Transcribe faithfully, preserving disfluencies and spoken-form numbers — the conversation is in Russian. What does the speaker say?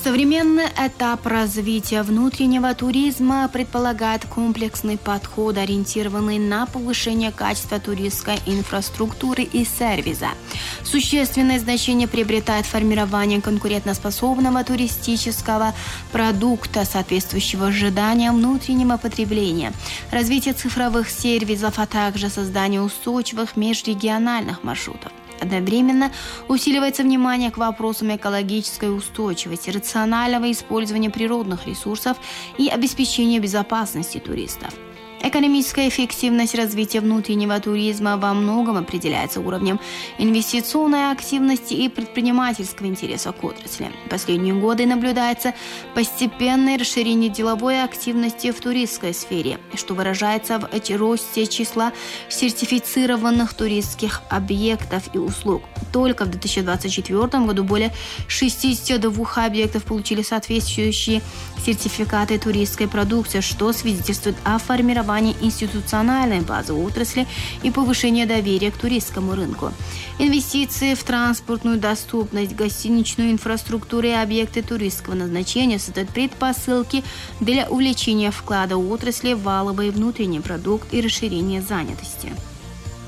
Современный этап развития внутреннего туризма предполагает комплексный подход, ориентированный на повышение качества туристской инфраструктуры и сервиса. Существенное значение приобретает формирование конкурентоспособного туристического продукта, соответствующего ожиданиям внутреннего потребления, развитие цифровых сервисов, а также создание устойчивых межрегиональных маршрутов. Одновременно усиливается внимание к вопросам экологической устойчивости, рационального использования природных ресурсов и обеспечения безопасности туристов. Экономическая эффективность развития внутреннего туризма во многом определяется уровнем инвестиционной активности и предпринимательского интереса к отрасли. В последние годы наблюдается постепенное расширение деловой активности в туристской сфере, что выражается в росте числа сертифицированных туристских объектов и услуг. Только в две тысячи двадцать четвёртом году более шестьдесят два объектов получили соответствующие сертификаты туристской продукции, что свидетельствует о формировании институциональной базы отрасли и повышения доверия к туристскому рынку. Инвестиции в транспортную доступность, гостиничную инфраструктуру и объекты туристского назначения создают предпосылки для увеличения вклада отрасли в валовый внутренний продукт и расширения занятости.